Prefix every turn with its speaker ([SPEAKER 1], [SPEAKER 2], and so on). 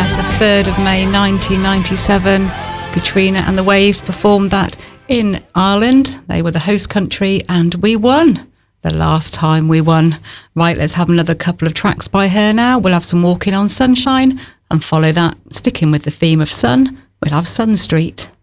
[SPEAKER 1] Yes, the 3rd of May 1997. Katrina and the Waves performed that in Ireland. They were the host country and we won. The last time we won. Right, let's have another couple of tracks by her now. We'll have some Walking on Sunshine and follow that, sticking with the theme of sun, we'll have Sun Street.